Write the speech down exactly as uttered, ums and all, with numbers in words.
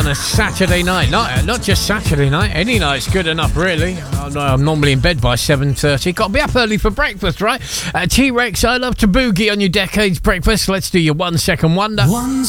On a Saturday night, not not just Saturday night, any night's good enough, really. I'm, I'm normally in bed by seven thirty. Got to be up early for breakfast, right? Uh, T-Rex, I love to boogie on your Decades breakfast. Let's do your one second wonder. One